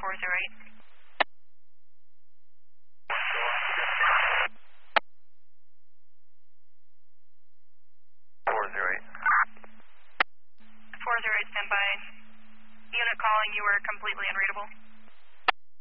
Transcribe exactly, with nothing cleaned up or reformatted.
four zero eight. four zero eight. four zero eight, stand by. Unit calling, you were completely unreadable.